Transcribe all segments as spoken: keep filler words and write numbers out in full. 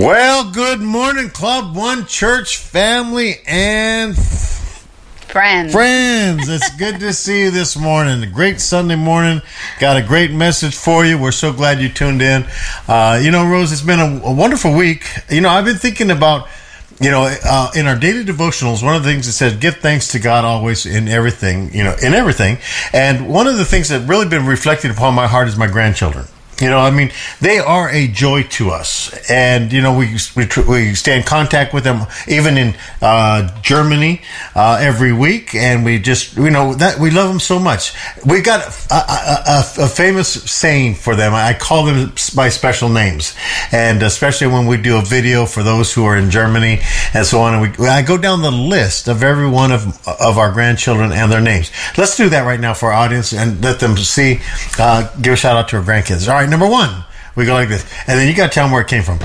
Well, good morning, Club One Church family and friends. Friends, it's good to see you this morning. A great Sunday morning. Got a great message for you. We're so glad you tuned in. Uh, you know, Rose, it's been a, a wonderful week. You know, I've been thinking about, you know, uh, in our daily devotionals, one of the things that says, give thanks to God always in everything, you know, in everything. And one of the things that really been reflected upon my heart is my grandchildren. You know, I mean, they are a joy to us, and you know, we we, we stay in contact with them even in uh, Germany uh, every week, and we just you know that we love them so much. We got a, a, a, a famous saying for them. I call them by special names, and especially when we do a video for those who are in Germany and so on. And we I go down the list of every one of of our grandchildren and their names. Let's do that right now for our audience and let them see. Uh, give a shout out to our grandkids. All right. Number one, we go like this. And then you got to tell them where it came from.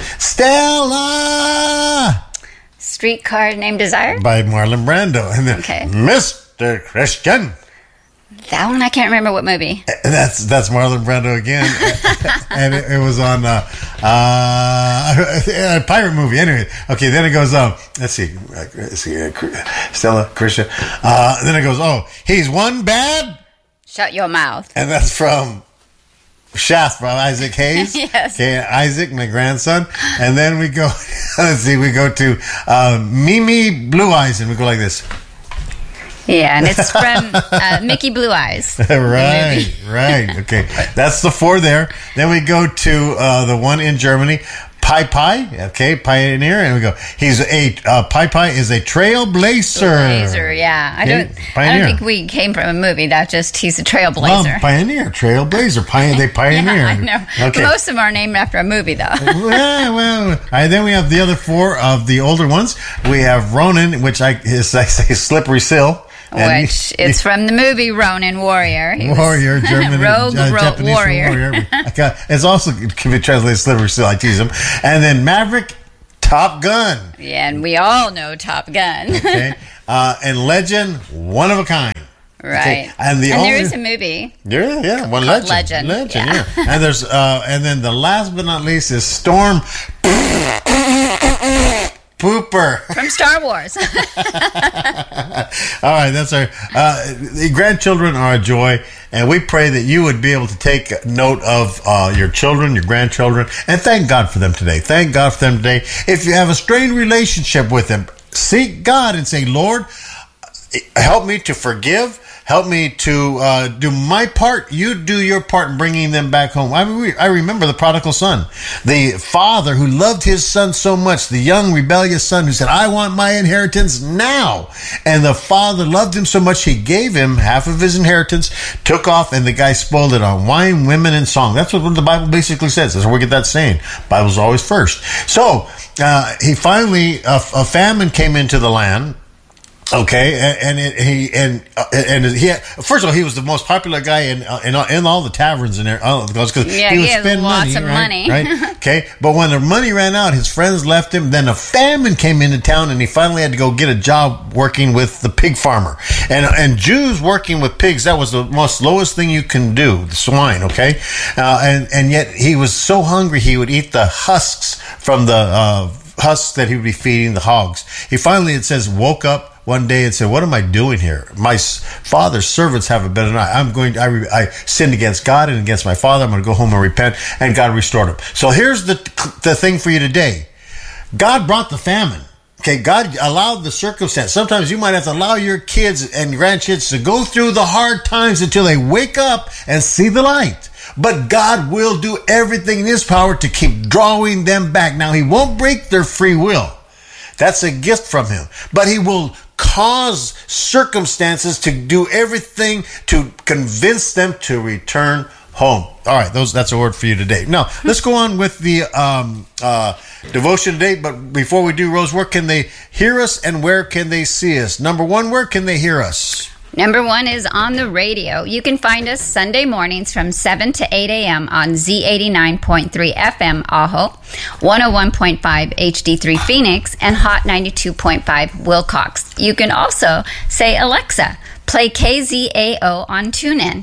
Stella! Streetcar Named Desire? By Marlon Brando. And then okay. Mister Christian. That one, I can't remember what movie. That's that's Marlon Brando again. And it, it was on uh, uh, a pirate movie. Anyway, okay, then it goes, um, let's see. Let's see uh, Stella, Christian. Uh, then it goes, oh, he's one bad. Shut your mouth. And that's from Shaft by Isaac Hayes. Yes. Okay, Isaac, my grandson. And then we go, let's see, we go to uh, Mimi Blue Eyes, and we go like this. Yeah, and it's from uh, Mickey Blue Eyes. Right, right. Okay, that's the four there. Then we go to uh, the one in Germany. Pai Pai, okay, pioneer, and we go. He's a uh, Pai Pai is a trailblazer. Trailblazer, yeah. I okay? don't. Pioneer. I don't think we came from a movie. That just he's a trailblazer. Well, pioneer, trailblazer, pioneer. They pioneer. Yeah, I know. Okay. Most of them are named after a movie, though. well, well. All right, then we have the other four of the older ones. We have Ronan, which I is I say slippery sill. And Which he, it's from the movie Ronin Warrior. He Warrior, German, Rogue uh, ro- Japanese Warrior. warrior. Got, it's also it can be translated slippery still. I tease him. And then Maverick, Top Gun. Yeah, and we all know Top Gun. Okay, uh, and Legend, one of a kind. Right. Okay. And the and only, there is a movie. Yeah, yeah, one legend. Legend. Legend, yeah. yeah. And there's uh, and then the last but not least is Storm. Pooper from Star Wars. All right, that's our uh, the grandchildren are a joy, and we pray that you would be able to take note of uh, your children, your grandchildren, and thank God for them today. Thank God for them today. If you have a strained relationship with them, seek God and say, Lord, help me to forgive. Help me to uh, do my part. You do your part in bringing them back home. I mean, I remember the prodigal son, the father who loved his son so much, the young rebellious son who said, I want my inheritance now. And the father loved him so much, he gave him half of his inheritance, took off, and the guy spoiled it on wine, women, and song. That's what the Bible basically says. That's where we get that saying. Bible's always first. So uh, he finally, a, a famine came into the land. Okay, and, and it, he and uh, and he had, first of all, he was the most popular guy in uh, in, in all the taverns in there because yeah, he would he had spend lots money, of right? money. right? Okay, but when the money ran out, his friends left him. Then a famine came into town, and he finally had to go get a job working with the pig farmer. And and Jews working with pigs, that was the most lowest thing you can do, the swine. Okay, uh, and and yet he was so hungry he would eat the husks from the uh, husks that he would be feeding the hogs. He finally, it says, woke up one day and said, what am I doing here? My father's servants have a better night. I'm going to, I, I sinned against God and against my father. I'm going to go home and repent. And God restored him. So here's the, the thing for you today. God brought the famine. Okay, God allowed the circumstance. Sometimes you might have to allow your kids and grandkids to go through the hard times until they wake up and see the light. But God will do everything in his power to keep drawing them back. Now, he won't break their free will. That's a gift from him. But he will cause circumstances to do everything to convince them to return home. All right, those that's a word for you today. Now, let's go on with the um, uh, devotion today. But before we do, Rose, where can they hear us and where can they see us? Number one, where can they hear us? Number one is on the radio. You can find us Sunday mornings from seven to eight a.m. on Z eighty-nine point three F M Ajo, one oh one point five H D three Phoenix, and Hot ninety-two point five Wilcox. You can also say, Alexa, play K Z A O on TuneIn.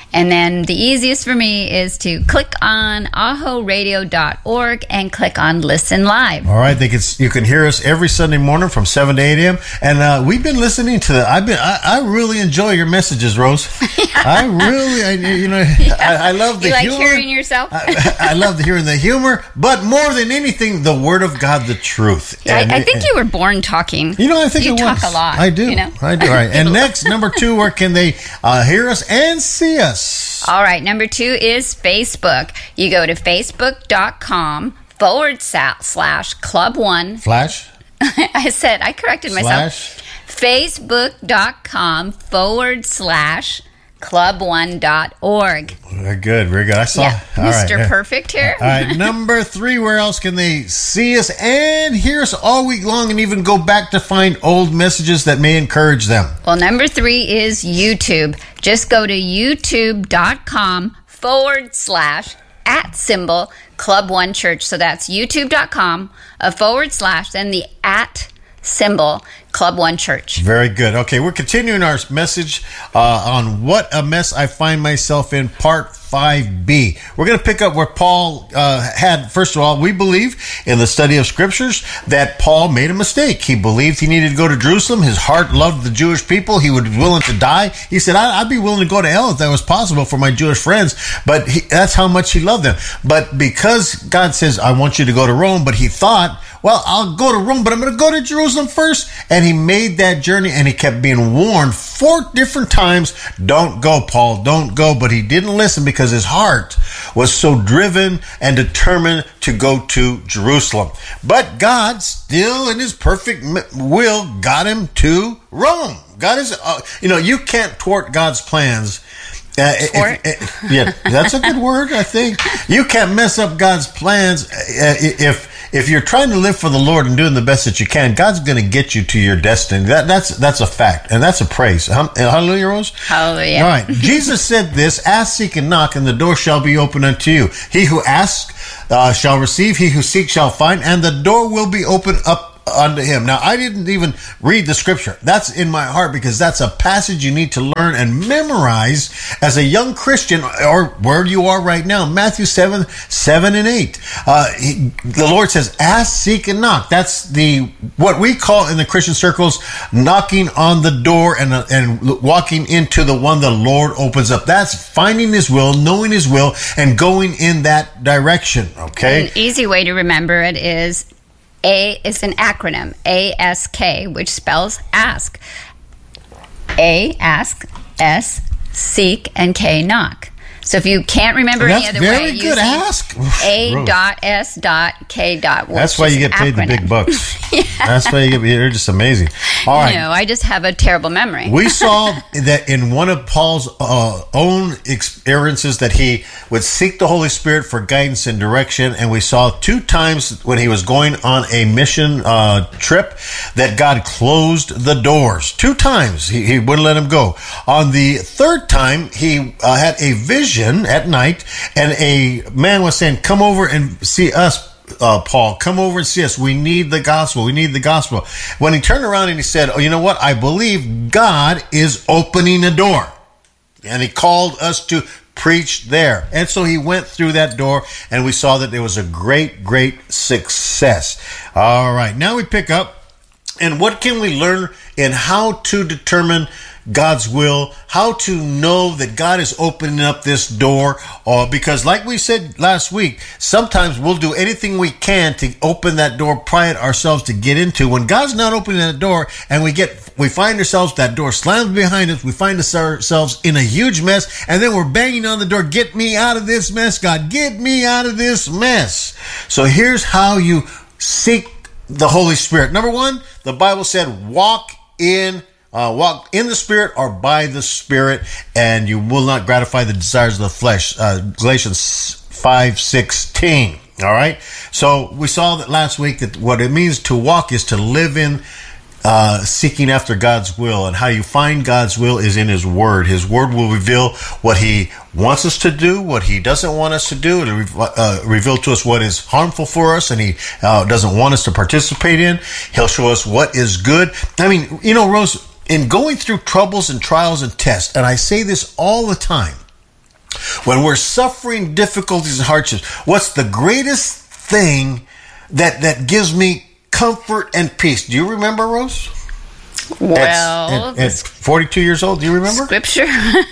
And then the easiest for me is to click on aho radio dot org and click on Listen Live. All right, they can, you can hear us every Sunday morning from seven to eight a.m. And uh, we've been listening to the. I've been. I, I really enjoy your messages, Rose. Yeah. I really, I, you know, yeah. I, I love the you like humor. hearing yourself. I, I love hearing the humor, but more than anything, the Word of God, the truth. Yeah, and, I, I think you were born talking. You know, I think you it talk was. a lot. I do. You know? I do. All right. And next, number two, where can they uh, hear us and see us? All right. Number two is Facebook. You go to facebook.com forward slash club one. Flash? I said, I corrected myself. Slash? Facebook.com forward slash club one dot org. Very good. Very good. I saw. Yeah. All Mister right. Perfect here. All right. Number three, where else can they see us and hear us all week long and even go back to find old messages that may encourage them? Well, number three is YouTube. Just go to youtube.com forward slash at symbol Club One Church. So that's youtube.com a forward slash, then the at symbol Club One Church. Very good. Okay, we're continuing our message uh, on What a Mess I Find Myself in, Part five B. We're going to pick up where Paul uh, had, first of all, we believe in the study of scriptures that Paul made a mistake. He believed he needed to go to Jerusalem. His heart loved the Jewish people. He would be willing to die. He said, I'd be willing to go to hell if that was possible for my Jewish friends. But he, that's how much he loved them. But because God says, I want you to go to Rome, but he thought, well, I'll go to Rome, but I'm going to go to Jerusalem first. And he made that journey, and he kept being warned four different times, don't go, Paul, don't go. But he didn't listen because his heart was so driven and determined to go to Jerusalem. But God, still in his perfect will, got him to Rome. God is, uh, you know, you can't thwart God's plans. Uh, if, if, yeah, that's a good word, I think. You can't mess up God's plans uh, if if you're trying to live for the Lord and doing the best that you can. God's going to get you to your destiny. That that's that's a fact, and that's a praise. Hallelujah, Rose. Hallelujah. All right. Jesus said this: "Ask, seek, and knock, and the door shall be open unto you. He who asks uh, shall receive; he who seeks shall find, and the door will be open up unto him." Now, I didn't even read the scripture. That's in my heart because that's a passage you need to learn and memorize as a young Christian, or where you are right now. Matthew seven, seven and eight. Uh, he, the Lord says, ask, seek, and knock. That's the, what we call in the Christian circles, knocking on the door and, uh, and walking into the one the Lord opens up. That's finding his will, knowing his will, and going in that direction. Okay. An easy way to remember it is A is an acronym, A S K, which spells ask. A, ask, S, seek, and K, knock. So if you can't remember That's any other way, very good. Ask. A dot S dot K dot. That's why you get paid the big bucks. Yeah. That's why you get. You're just amazing. All right. You know, I just have a terrible memory. We saw that in one of Paul's uh, own experiences that he would seek the Holy Spirit for guidance and direction, and we saw two times when he was going on a mission uh, trip that God closed the doors. Two times he, he wouldn't let him go. On the third time, he uh, had a vision at night, and a man was saying, come over and see us, uh, Paul. Come over and see us. We need the gospel. We need the gospel. When he turned around and he said, oh, you know what? I believe God is opening a door. And he called us to preach there. And so he went through that door, and we saw that it was a great, great success. All right. Now we pick up, and what can we learn in how to determine God's will, how to know that God is opening up this door, or because like we said last week, sometimes we'll do anything we can to open that door, pry it ourselves to get into. When God's not opening that door, and we get, we find ourselves, that door slams behind us, we find ourselves in a huge mess, and then we're banging on the door, get me out of this mess, God, get me out of this mess. So here's how you seek the Holy Spirit. Number one, the Bible said, walk in Uh, walk in the Spirit or by the Spirit, and you will not gratify the desires of the flesh. Uh, Galatians five sixteen. All right. So we saw that last week that what it means to walk is to live in uh, seeking after God's will, and how you find God's will is in His Word. His Word will reveal what He wants us to do, what He doesn't want us to do, and uh, reveal to us what is harmful for us and He uh, doesn't want us to participate in. He'll show us what is good. I mean, you know, Rose, in going through troubles and trials and tests, and I say this all the time, when we're suffering difficulties and hardships, what's the greatest thing that, that gives me comfort and peace? Do you remember, Rose? Well, at, at, at forty-two years old, do you remember? Scripture.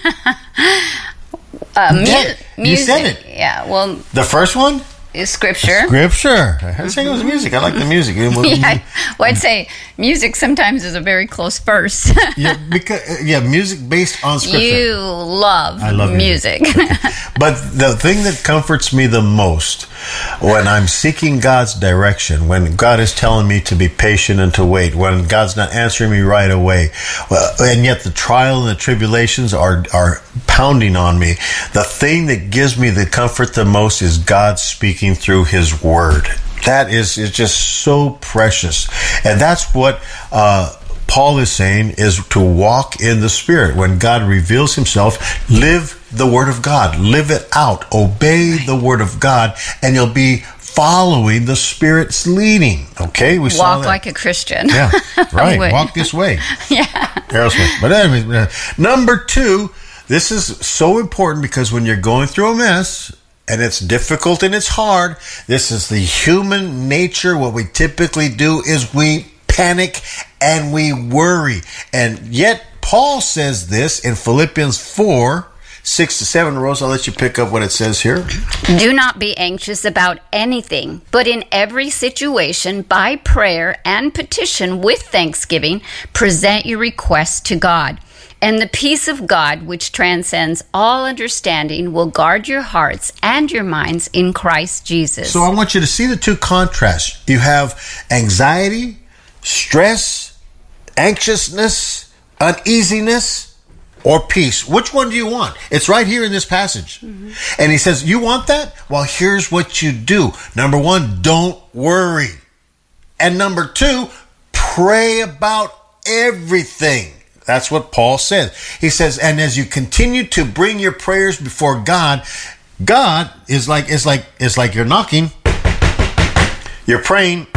uh, mu- yeah, you music. said it. Yeah, well, the first one is scripture. Scripture. I was saying it was music. I like the music. yeah, well, I'd say music sometimes is a very close first. yeah, because yeah, music based on scripture. You love, I love music. music. But the thing that comforts me the most when I'm seeking God's direction, when God is telling me to be patient and to wait, when God's not answering me right away, well, and yet the trial and the tribulations are are pounding on me, the thing that gives me the comfort the most is God speaking through His Word. That is, is just so precious. And that's what uh, Paul is saying, is to walk in the Spirit. When God reveals Himself, live the Word of God. Live it out. Obey the Word of God, and you'll be following the Spirit's leading. Okay? We saw Walk that. like a Christian. Yeah, right. Would. Walk this way. Yeah. Aerosmith. But anyway, number two, this is so important because when you're going through a mess, and it's difficult and it's hard, this is the human nature. What we typically do is we panic and we worry. And yet, Paul says this in Philippians four, six to seven. Rose, I'll let you pick up what it says here. Do not be anxious about anything, but in every situation, by prayer and petition with thanksgiving, present your requests to God. And the peace of God, which transcends all understanding, will guard your hearts and your minds in Christ Jesus. So I want you to see the two contrasts. You have anxiety, stress, anxiousness, uneasiness, or peace. Which one do you want? It's right here in this passage. Mm-hmm. And he says, you want that? Well, here's what you do. Number one, don't worry. And number two, pray about everything. That's what Paul said. He says, and as you continue to bring your prayers before God, God is like, is like, is like you're knocking, you're praying,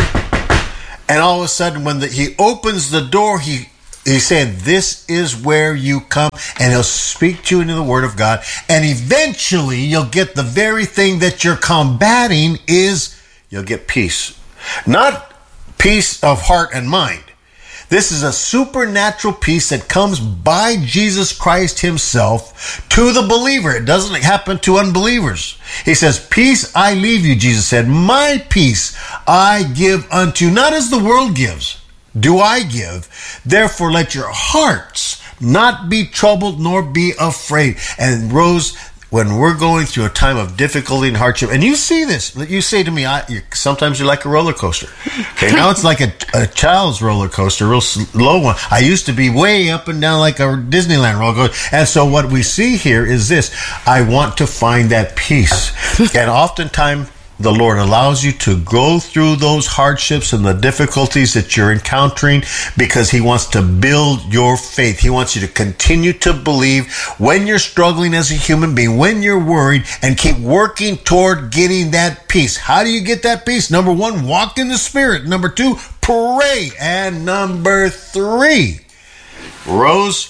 and all of a sudden when the, he opens the door, he He's saying, this is where you come, and he'll speak to you into the Word of God, and eventually you'll get the very thing that you're combating is you'll get peace. Not peace of heart and mind. This is a supernatural peace that comes by Jesus Christ himself to the believer. It doesn't happen to unbelievers. He says, peace I leave you, Jesus said. My peace I give unto you, not as the world gives, do I give. Therefore let your hearts not be troubled nor be afraid. And Rose, when we're going through a time of difficulty and hardship, and you see this, you say to me, I, you, sometimes you're like a roller coaster. Okay, now it's like a, a child's roller coaster, a real slow one. I used to be way up and down like a Disneyland roller coaster. And so what we see here is this. I want to find that peace. And oftentimes, the Lord allows you to go through those hardships and the difficulties that you're encountering because he wants to build your faith. He wants you to continue to believe when you're struggling as a human being, when you're worried, and keep working toward getting that peace. How do you get that peace? Number one, walk in the Spirit. Number two, pray. And number three, Rose,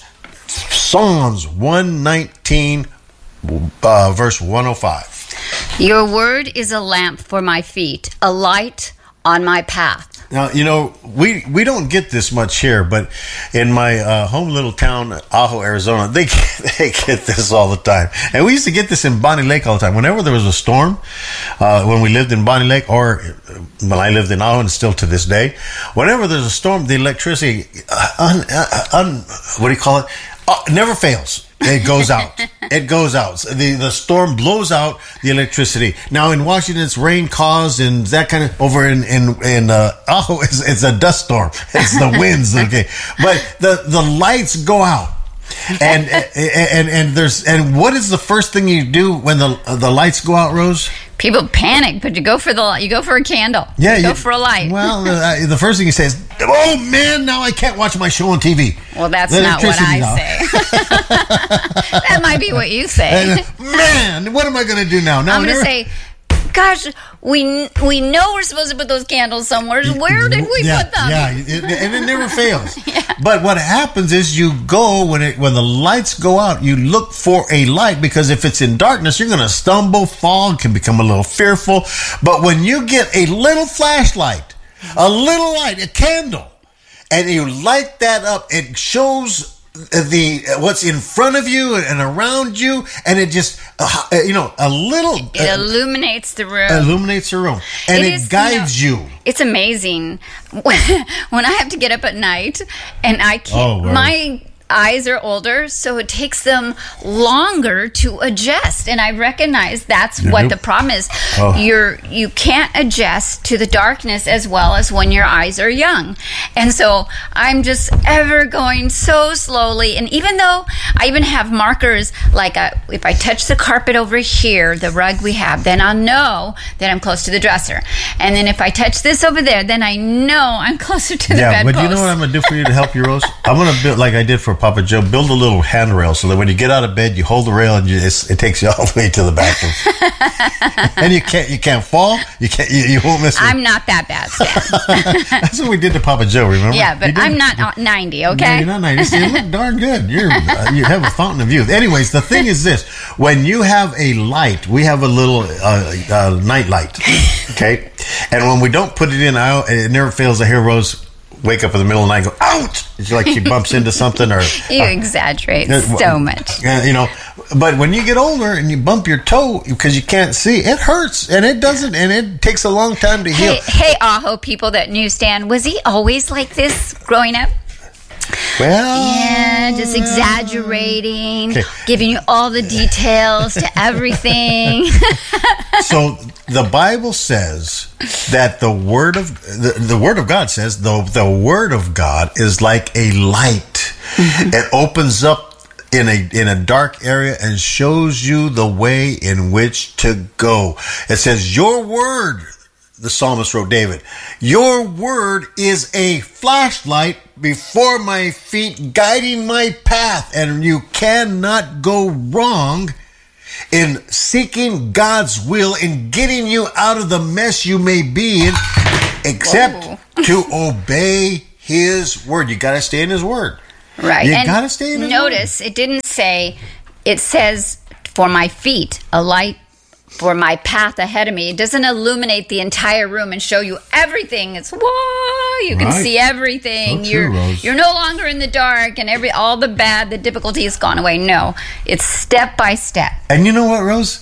Psalms one nineteen, uh, verse one oh five. Your word is a lamp for my feet, a light on my path. Now, you know, we, we don't get this much here, but in my uh, home little town, Ajo, Arizona, they they get this all the time. And we used to get this in Bonnie Lake all the time. Whenever there was a storm, uh, when we lived in Bonnie Lake, or when I lived in Ajo, and still to this day, whenever there's a storm, the electricity, uh, un, uh, un, what do you call it? Uh, never fails. It goes out. It goes out. The the storm blows out the electricity. Now in Washington, it's rain caused and that kind of. Over in in in uh, oh, it's, it's a dust storm. It's the winds. Okay, but the the lights go out. And and and there's and what is the first thing you do when the the lights go out, Rose? People panic, but you go for the you go for a candle. Yeah, you go you, for a light. Well, the, the first thing you say is, "Oh man, now I can't watch my show on T V." Well, that's the not what I out. say. That might be what you say. And, man, what am I going to do now? now I'm going to say, gosh, we we know we're supposed to put those candles somewhere. Where did we yeah, put them? Yeah, it, and it never fails. Yeah. But what happens is you go, when it when the lights go out, you look for a light, because if it's in darkness, you're going to stumble, fall, can become a little fearful. But when you get a little flashlight, a little light, a candle, and you light that up, it shows the what's in front of you and around you, and it just uh, you know a little It uh, illuminates the room. illuminates the room, and it, It is, guides you know, you. It's amazing when I have to get up at night and I can't. Oh, wow. My eyes are older, so it takes them longer to adjust, and I recognize that's You what do? the problem is. Oh. You're you can't adjust to the darkness as well as when your eyes are young, and so I'm just ever going so slowly. And even though I even have markers, like a, if I touch the carpet over here, the rug we have, then I'll know that I'm close to the dresser. And then if I touch this over there, then I know I'm closer to the Yeah, bedpost. but you know what I'm gonna do for you to help you, Rose? I'm gonna build, like I did for Papa Joe, build a little handrail so that when you get out of bed, you hold the rail and you, it's, it takes you all the way to the bathroom. And you can't you can't fall. You can't you, you won't miss it. I'm not that bad, Stan. That's what we did to Papa Joe. Remember? Yeah, You but did- I'm not uh, ninety, No, okay? you're not nice. You look darn good. You're uh, you have a fountain of youth. Anyways, the thing is this: when you have a light, we have a little uh, uh, night light, okay? And when we don't put it in, I, it never fails to hear Rose wake up in the middle of the night and go, ouch! It's like she bumps into something or... You uh, exaggerate uh, so much. uh, you know, but when you get older and you bump your toe because you can't see, it hurts, and it doesn't, and it takes a long time to heal. Hey, hey, Aho people that knew Stan, was he always like this growing up? Well... Yeah, just exaggerating, Okay. giving you all the details to everything. So the Bible says that the word of the, the word of God says the the word of God is like a light. Mm-hmm. It opens up in a in a dark area and shows you the way in which to go. It says your word, the psalmist wrote, David, your word is a flashlight before my feet, guiding my path, and you cannot go wrong in seeking God's will, in getting you out of the mess you may be in, except to obey His word. You got to stay in His word. Right. You And got to stay in His notice, it didn't say, it says for my feet, a light for my path ahead of me. It doesn't illuminate the entire room and show you everything. It's whoa, you can Right. see everything. So true, you're Rose. you're no longer in the dark and every all the bad, the difficulty has gone away. No, it's step by step. And you know what, Rose?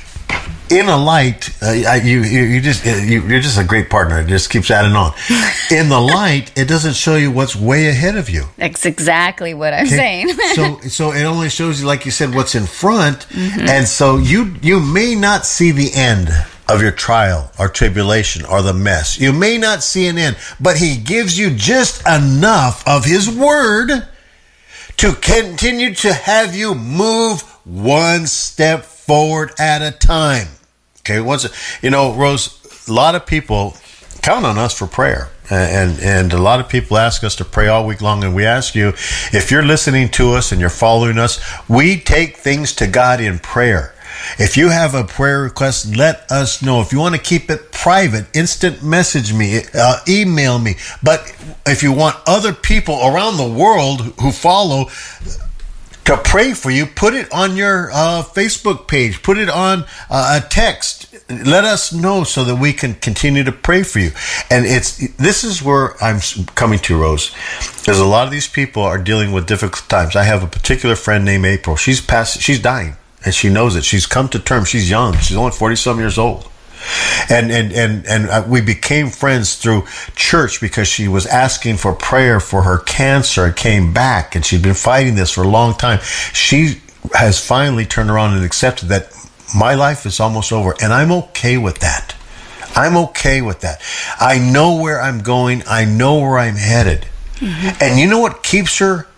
In a light, uh, I- you, you you just uh, you, you're just a great partner. It just keeps adding on. In the light, it doesn't show you what's way ahead of you. That's exactly what I'm saying. so so it only shows you, like you said, what's in front, and so you you may not see the end of your trial or tribulation or the mess. You may not see an end, but He gives you just enough of His word to continue to have you move one step forward at a time. Okay, once you know, Rose, a lot of people count on us for prayer. And and a lot of people ask us to pray all week long, and we ask you, if you're listening to us and you're following us, we take things to God in prayer. If you have a prayer request, let us know. If you want to keep it private, instant message me, uh, email me. But if you want other people around the world who follow to pray for you, put it on your uh, Facebook page, put it on uh, a text. Let us know so that we can continue to pray for you. And it's this is where I'm coming to, Rose. There's a lot of these people are dealing with difficult times. I have a particular friend named April. She's past, she's dying, and she knows it. She's come to terms. She's young. She's only forty some years old. And and and and we became friends through church because she was asking for prayer for her cancer and came back, and she'd been fighting this for a long time. She has finally turned around and accepted that my life is almost over, and I'm okay with that. I'm okay with that. I know where I'm going. I know where I'm headed. Mm-hmm. And you know what keeps her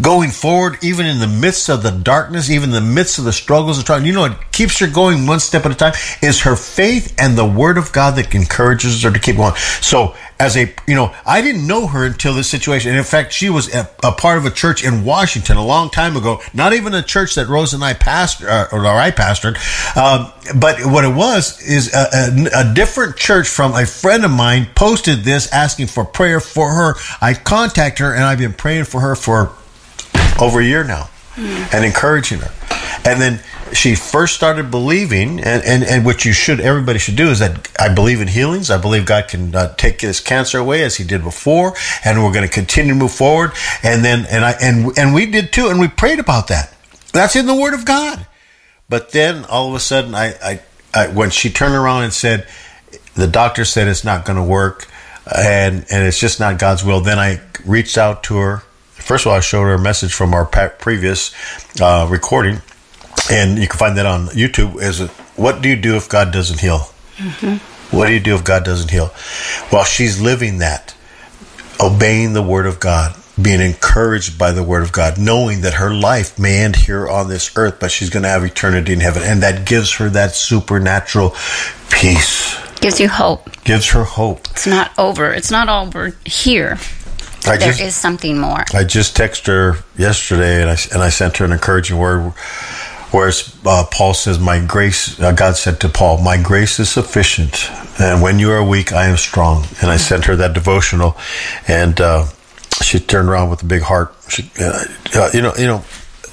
going forward, even in the midst of the darkness, even in the midst of the struggles and trials. You know, what keeps her going one step at a time is her faith and the Word of God that encourages her to keep going. So, as a, you know, I didn't know her until this situation. And in fact, she was a, a part of a church in Washington a long time ago. Not even a church that Rose and I pastored, uh, or I pastored. Um, but what it was is a, a, a different church from a friend of mine posted this asking for prayer for her. I contacted her and I've been praying for her for over a year now mm. and encouraging her. And then she first started believing, and, and, and what you should, everybody should do is that I believe in healings. I believe God can uh, take this cancer away as He did before, and we're going to continue to move forward. And then, and I, and and we did too, and we prayed about that. That's in the Word of God. But then all of a sudden, I, I, I when she turned around and said, the doctor said it's not going to work, and and it's just not God's will. Then I reached out to her. First of all, I showed her a message from our previous uh, recording. And you can find that on YouTube. Is what do you do if God doesn't heal? Mm-hmm. What do you do if God doesn't heal? Well, she's living that, obeying the Word of God, being encouraged by the Word of God, knowing that her life may end here on this earth, but she's going to have eternity in heaven. And that gives her that supernatural peace. Gives you hope. Gives her hope. It's not over. It's not over here. I there just, is something more. I just texted her yesterday, and I, and I sent her an encouraging word. Whereas uh, Paul says, my grace, uh, God said to Paul, my grace is sufficient. And when you are weak, I am strong. And I sent her that devotional. And uh, she turned around with a big heart. She, uh, uh, you know, you know,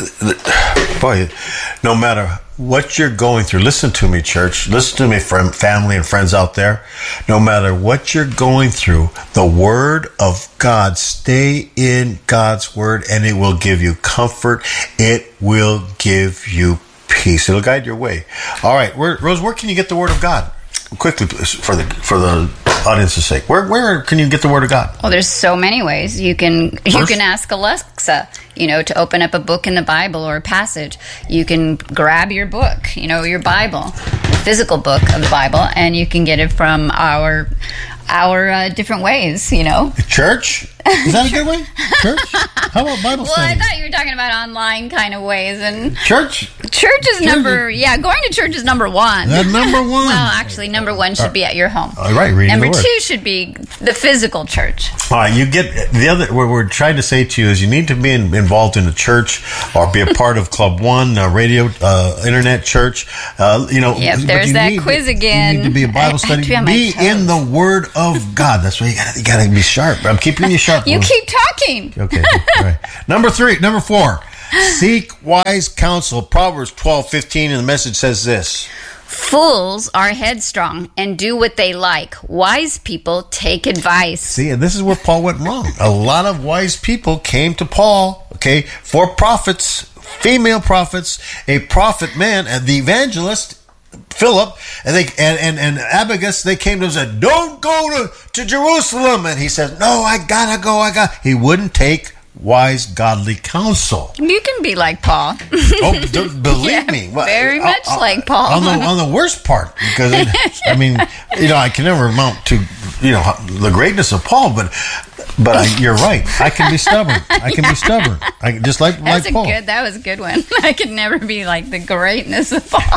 boy, no matter what you're going through, listen to me, church. Listen to me, friend, family and friends out there. No matter what you're going through, the Word of God, stay in God's Word, and it will give you comfort. It will give you peace. It'll guide your way. All right, where, Rose, where can you get the Word of God? Quickly, please, for the for the audience's sake. Where where can you get the Word of God? Well, there's so many ways. You can First, you can ask Alexa, you know, to open up a book in the Bible or a passage. You can grab your book, you know, your Bible, the physical book of the Bible, and you can get it from our our uh, different ways, you know. Church? Is that a good way? Church? How about Bible well, study? I thought you were talking about online kind of ways. And church? Church is church number, is, yeah, going to church is number one. That number one. Well, actually, number one should be at your home. All right, reading Number the word. two should be the physical church. All right, you get, the other, what we're trying to say to you is you need to be in, involved in a church or be a part of Club One, uh, radio, uh, internet church. Uh, you know, yep, there's that need, quiz again. You need to be a Bible I, study. I be in the Word of God. That's why you got you got to be sharp. I'm keeping you sharp. You keep talking. Okay. All right. Number three, number four. Seek wise counsel. Proverbs twelve fifteen, and the message says this. Fools are headstrong and do what they like. Wise people take advice. See, and this is where Paul went wrong. A lot of wise people came to Paul, okay, for prophets, female prophets, a prophet man, and the evangelist, Philip, and they and, and, and Abagus, they came to him and said, don't go to, to Jerusalem. And he said, no, I gotta go, I got. He wouldn't take wise, godly counsel. You can be like Paul. Oh, d- believe yeah, me. Well, very much uh, uh, like Paul. On the, on the worst part, because, it, I mean, you know, I can never amount to, you know, the greatness of Paul, but but I, you're right. I can be stubborn. I can yeah. be stubborn. I, just like, That's like a Paul. Good, that was a good one. I could never be like the greatness of Paul.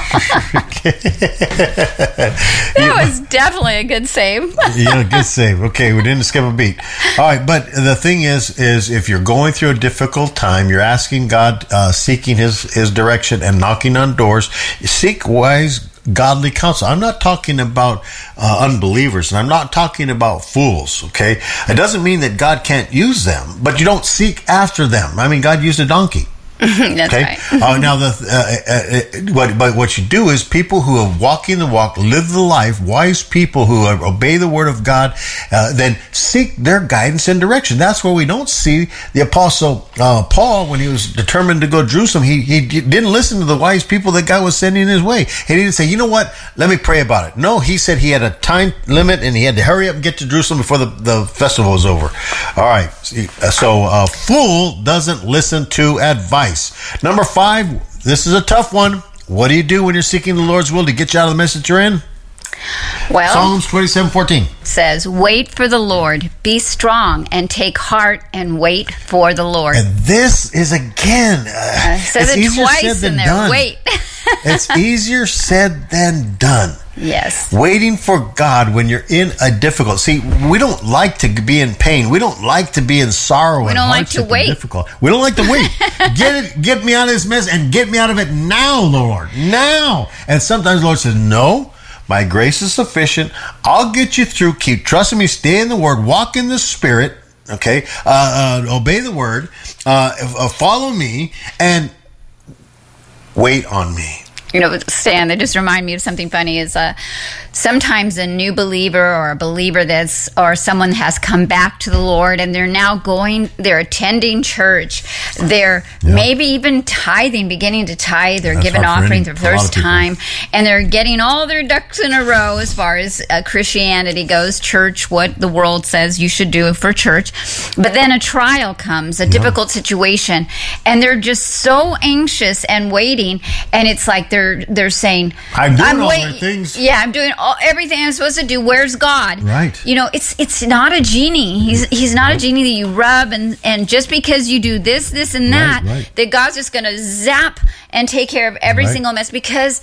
That was definitely a good save. Yeah, good save. Okay, we didn't skip a beat. All right, but the thing is, is if you're going through a difficult time, you're asking God, uh, seeking His His direction, and knocking on doors. Seek wise, godly counsel. I'm not talking about uh, unbelievers, and I'm not talking about fools. Okay, it doesn't mean that God can't use them, but you don't seek after them. I mean, God used a donkey. That's okay? right. uh, now, the uh, uh, what, but what you do is people who are walking the walk, live the life, wise people who are, obey the word of God, uh, then seek their guidance and direction. That's where we don't see the apostle uh, Paul, when he was determined to go to Jerusalem, he, he didn't listen to the wise people that God was sending his way. He didn't say, you know what, let me pray about it. No, he said he had a time limit and he had to hurry up and get to Jerusalem before the, the festival was over. All right, so a fool doesn't listen to advice. Number five, this is a tough one. What do you do when you're seeking the Lord's will to get you out of the mess that you're in? Well, Psalms twenty-seven fourteen says, wait for the Lord, be strong, and take heart and wait for the Lord. And this is, again, uh, Uh, says it's it easier twice said than in there. done. Wait. It's easier said than done. Yes. Waiting for God when you're in a difficult. See, we don't like to be in pain. We don't like to be in sorrow. We and don't like to hardship and wait. Difficult. We don't like to wait. Get it. Get me out of this mess and get me out of it now, Lord. Now. And sometimes the Lord says, no. My grace is sufficient. I'll get you through. Keep trusting me. Stay in the Word. Walk in the Spirit. Okay. Uh, uh, obey the Word. Uh, uh, follow me and wait on me. You know, Stan, that just remind me of something funny is uh, sometimes a new believer or a believer that's, or someone has come back to the Lord and they're now going, they're attending church. They're Yeah. maybe even tithing, beginning to tithe. They're That's giving hard for offerings any- for the a lot first of people. time. And they're getting all their ducks in a row as far as uh, Christianity goes, church, what the world says you should do for church. But then a trial comes, a difficult situation, and they're just so anxious and waiting. And it's like they're they're saying, I'm doing all wait- the right things. Yeah, I'm doing all, everything I'm supposed to do. Where's God? Right. You know, it's it's not a genie. He's he's not a genie that you rub and and just because you do this, this, and that, Right, right. that God's just going to zap and take care of every Right. single mess, because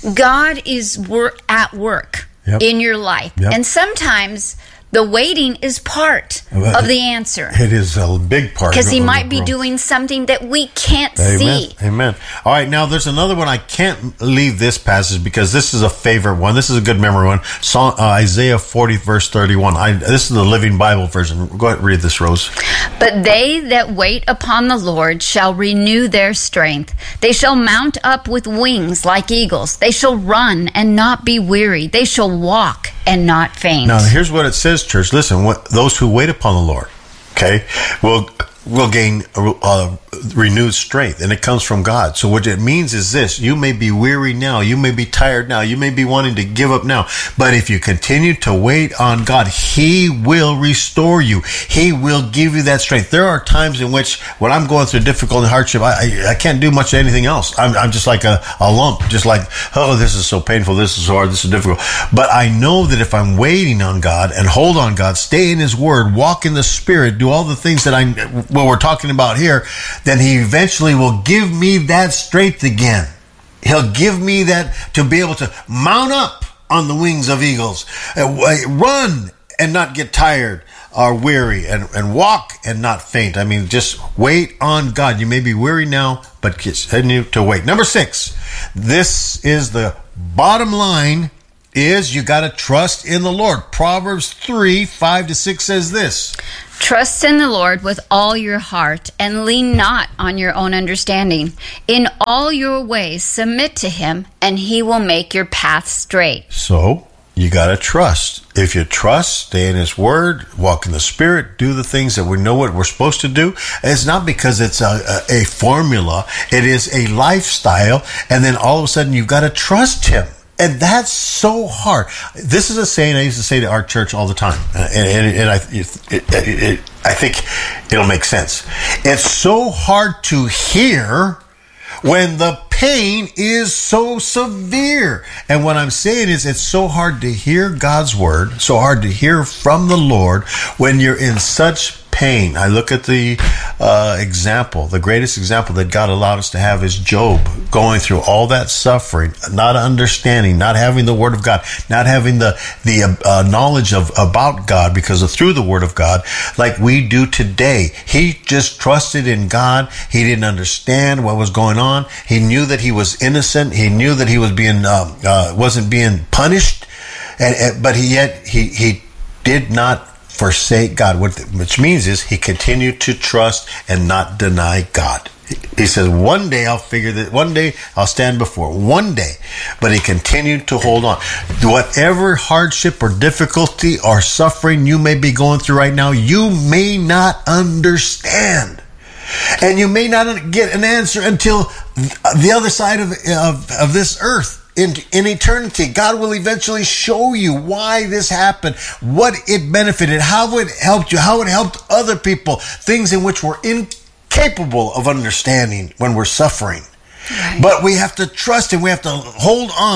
God is wor- at work Yep. in your life, Yep. and sometimes the waiting is part Well, of the answer, It is a big part. because He of the might be growth. doing something that we can't Amen. see. Amen. All right, now there's another one. I can't leave this passage because this is a favorite one. This is a good memory one. Psalm, uh, Isaiah forty, verse thirty-one. I, this is the Living Bible version. Go ahead and read this, Rose. But they that wait upon the Lord shall renew their strength. They shall mount up with wings like eagles. They shall run and not be weary. They shall walk and not faint. Now, here's what it says, church. Listen, what, those who wait upon the Lord, okay, will will gain uh, renewed strength, and it comes from God. So what it means is this: you may be weary now, you may be tired now, you may be wanting to give up now, but if you continue to wait on God, He will restore you. He will give you that strength. There are times in which, when I'm going through difficult and hardship, I, I, I can't do much of anything else. I'm, I'm just like a, a lump, just like, oh, this is so painful, this is so hard, this is difficult. But I know that if I'm waiting on God and hold on God, stay in His Word, walk in the Spirit, do all the things that I, what we're talking about here, then He eventually will give me that strength again. He'll give me that to be able to mount up on the wings of eagles, uh, run and not get tired or weary, and, and walk and not faint. I mean, just wait on God. You may be weary now, but continue to wait. Number six, this is the bottom line, is you got to trust in the Lord. Proverbs three, five to six says this: Trust in the Lord with all your heart and lean not on your own understanding. In all your ways submit to Him, and He will make your path straight. So you got to trust. If you trust, stay in His Word, walk in the Spirit, do the things that we know what we're supposed to do. It's not because it's a, a, a formula. It is a lifestyle. And then all of a sudden you've got to trust Him. And that's so hard. This is a saying I used to say to our church all the time. And, and, and I, it, it, it, I think it'll make sense. It's so hard to hear when the pain is so severe. And what I'm saying is, it's so hard to hear God's Word, so hard to hear from the Lord when you're in such pain. I look at the uh, example, the greatest example that God allowed us to have is Job, going through all that suffering, not understanding, not having the Word of God, not having the the uh, knowledge of about God, because of through the Word of God, like we do today. He just trusted in God. He didn't understand what was going on. He knew that he was innocent. He knew that he was being uh, uh, wasn't being punished, and, and but he yet he he did not forsake God, which means is he continued to trust and not deny God. He says, one day I'll figure that, one day I'll stand before, one day. But he continued to hold on. Whatever hardship or difficulty or suffering you may be going through right now, you may not understand. And you may not get an answer until the other side of, of, of this earth. In, in eternity, God will eventually show you why this happened, what it benefited, how it helped you, how it helped other people, things in which we're incapable of understanding when we're suffering. Right. But we have to trust Him. We have to hold on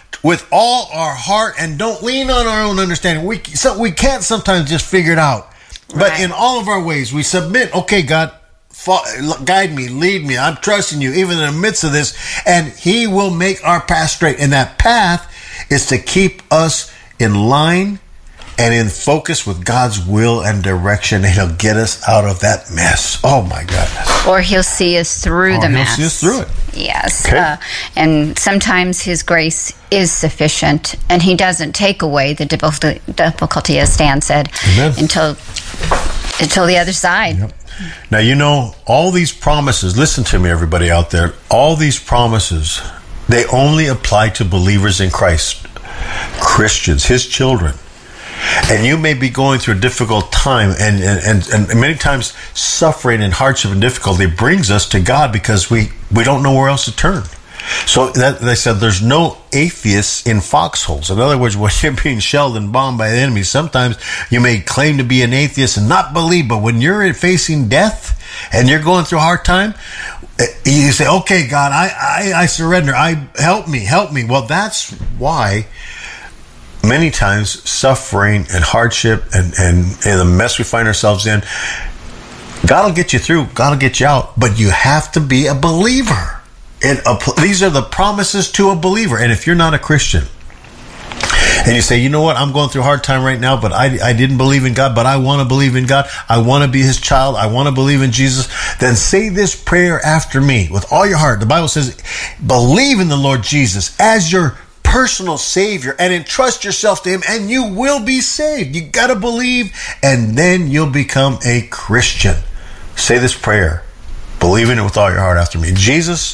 with all our heart and don't lean on our own understanding. We so we can't sometimes just figure it out. But Right. in all of our ways, we submit, okay, God, fo- guide me, lead me. I'm trusting you, even in the midst of this. And he will make our path straight. And that path is to keep us in line and in focus with God's will and direction. And he'll get us out of that mess. Oh, my goodness. Or he'll see us through Or the he'll mess. see us through it. Yes. Okay. Uh, and sometimes his grace is sufficient, and he doesn't take away the difficulty, difficulty as Stan said, Amen. until until the other side. Yep. Now, you know, all these promises, listen to me, everybody out there, all these promises, they only apply to believers in Christ, Christians, his children. And you may be going through a difficult time, and, and, and, and many times suffering and hardship and difficulty brings us to God because we, we don't know where else to turn. So that, they said there's no atheists in foxholes. In other words, when you're being shelled and bombed by the enemy, sometimes you may claim to be an atheist and not believe, but when you're facing death and you're going through a hard time, you say, okay, God, I, I, I surrender. I help me, help me. Well, that's why many times suffering and hardship and, and, and the mess we find ourselves in, God will get you through. God will get you out. But you have to be a believer. And a, these are the promises to a believer. And if you're not a Christian and you say, you know what, I'm going through a hard time right now, but I, I didn't believe in God, but I want to believe in God. I want to be his child. I want to believe in Jesus. Then say this prayer after me with all your heart. The Bible says, believe in the Lord Jesus as your personal Savior and entrust yourself to him, and you will be saved. You got to believe, and then you'll become a Christian. Say this prayer, believe in it with all your heart after me. Jesus,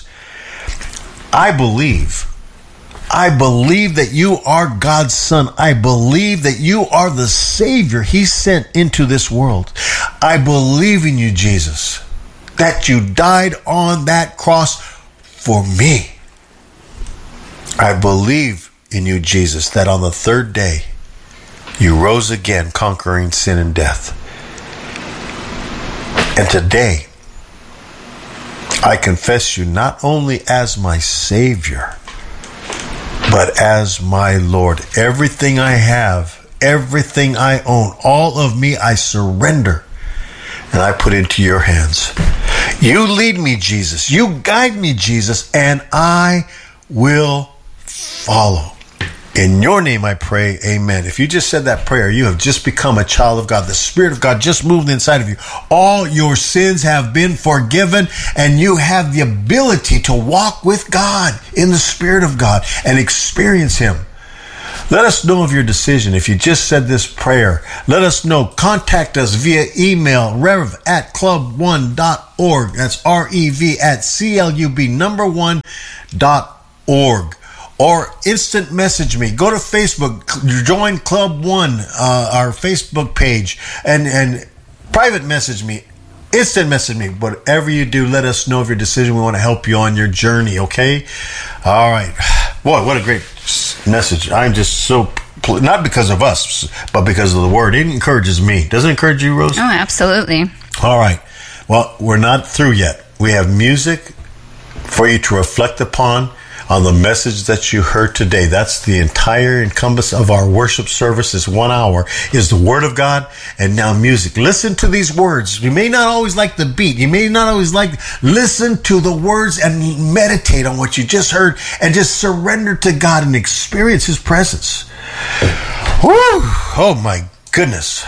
I believe, I believe that you are God's son. I believe that you are the Savior he sent into this world. I believe in you, Jesus, that you died on that cross for me. I believe in you, Jesus, that on the third day you rose again, conquering sin and death. And today, I confess you not only as my Savior, but as my Lord. Everything I have, everything I own, all of me, I surrender and I put into your hands. You lead me, Jesus. You guide me, Jesus, and I will follow. In your name I pray, amen. If you just said that prayer, you have just become a child of God. The Spirit of God just moved inside of you. All your sins have been forgiven, and you have the ability to walk with God in the Spirit of God and experience him. Let us know of your decision. If you just said this prayer, let us know. Contact us via email, rev at club one dot org. That's R E V at C L U B number one dot org. Or instant message me. Go to Facebook, join Club One, uh, our Facebook page, and, and private message me, instant message me. Whatever you do, let us know of your decision. We want to help you on your journey, okay? All right. Boy, what a great message. I'm just so, not because of us, but because of the word. It encourages me. Does it encourage you, Rose? Oh, absolutely. All right. Well, we're not through yet. We have music for you to reflect upon on the message that you heard today. That's the entire encompass of our worship service. Is one hour is the Word of God and now music. Listen to these words. You may not always like the beat. You may not always like, listen to the words and meditate on what you just heard and just surrender to God and experience his presence. Woo! Oh my goodness.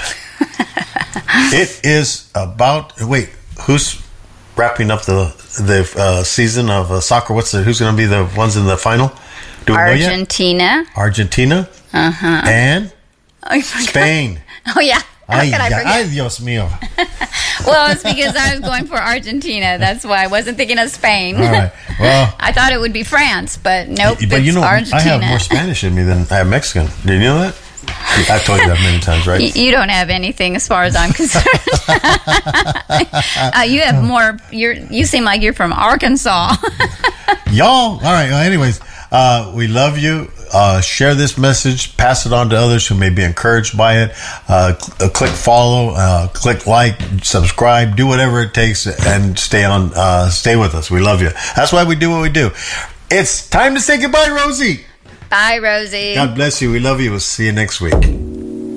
It is about, wait, who's wrapping up the the uh, season of uh, soccer? What's the who's going to be the ones in the final? Do we Argentina. know yet? Argentina. Uh-huh. And Oh, you forgot. Spain. Oh, yeah. How Ay, could I ay, forget? ay, Dios mío. Well, it's because I was going for Argentina. That's why I wasn't thinking of Spain. All right. Well, I thought it would be France, but nope, but it's you know, Argentina. I have more Spanish in me than I have Mexican. Did you know that? I've told you that many times, right? Y- You don't have anything as far as I'm concerned. uh, you have more. You're. You seem like you're from Arkansas. Y'all. All right. Well, anyways, uh, we love you. Uh, share this message. Pass it on to others who may be encouraged by it. Uh, cl- click follow. Uh, click like. Subscribe. Do whatever it takes, and stay on. Uh, stay with us. We love you. That's why we do what we do. It's time to say goodbye, Rosie. Bye, Rosie. God bless you. We love you. We'll see you next week.